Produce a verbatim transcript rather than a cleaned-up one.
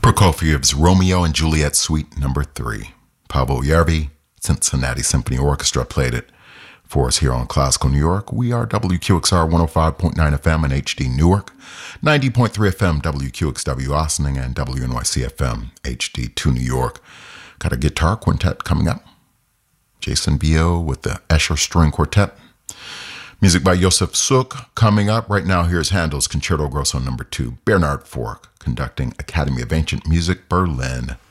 Prokofiev's Romeo and Juliet Suite Number three. Pavel Järvi, Cincinnati Symphony Orchestra played it for us here on Classical New York. We are W Q X R one oh five point nine F M in H D Newark, ninety point three F M W Q X W Ossining, and W N Y C F M H D two New York. Got a guitar quintet coming up. Jason Bio with the Escher String Quartet. Music by Josef Suk coming up. Right now, here's Handel's Concerto Grosso Number two. Bernard Fork conducting Academy of Ancient Music, Berlin.